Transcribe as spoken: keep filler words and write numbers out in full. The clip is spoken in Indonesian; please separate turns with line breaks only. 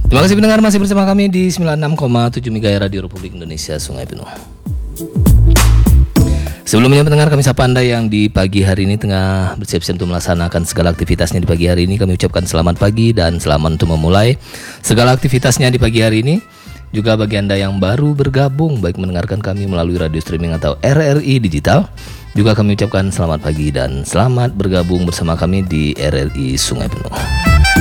Terima kasih pendengar masih bersama kami di sembilan puluh enam koma tujuh MHz Radio Republik Indonesia Sungai Penuh. Sebelumnya pendengar, kami sapa Anda yang di pagi hari ini tengah bersiap-siap untuk melaksanakan segala aktivitasnya di pagi hari ini. Kami ucapkan selamat pagi dan selamat untuk memulai segala aktivitasnya di pagi hari ini. Juga bagi Anda yang baru bergabung, baik mendengarkan kami melalui radio streaming atau R R I Digital, juga kami ucapkan selamat pagi dan selamat bergabung bersama kami di R R I Sungai Penuh.